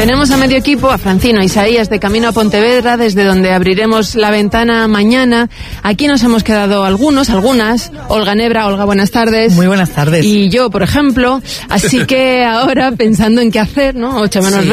Tenemos a medio equipo, a Francino, a Isaías de camino a Pontevedra, desde donde abriremos la ventana mañana. Aquí nos hemos quedado algunas. Olga Nebra, Olga, buenas tardes. Muy buenas tardes. Y yo, por ejemplo. Así que ahora, pensando en qué hacer, ¿no? 8 menos